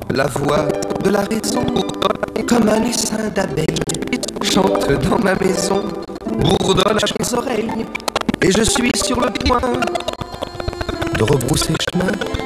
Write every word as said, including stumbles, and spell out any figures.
La voix de la raison, comme un essaim d'abeilles, chante dans ma maison, bourdonne à mes oreilles. Et je suis sur le point de rebrousser chemin